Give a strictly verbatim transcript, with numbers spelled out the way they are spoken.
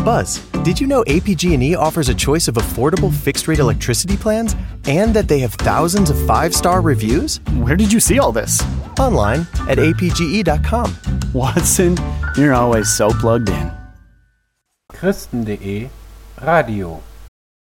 Buzz, did you know A P G and E offers a choice of affordable fixed-rate electricity plans and that they have thousands of five-star reviews? Where did you see all this? Online at A P G E dot com. Watson, you're always so plugged in. Christen punkt de Radio